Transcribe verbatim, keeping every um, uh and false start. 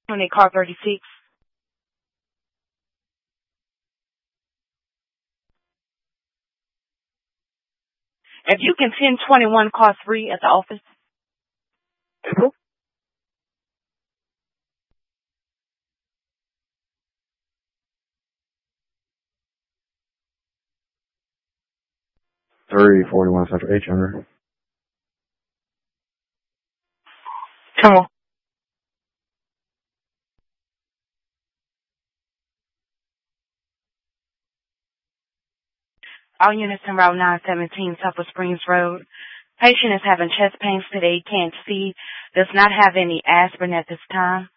Twenty car thirty-six. If you can ten twenty-one car three at the office. three forty-one Central eight hundred. Come on. All units in Route nine seventeen, Sulphur Springs Road. Patient is having chest pains today, can't see, does not have any aspirin at this time.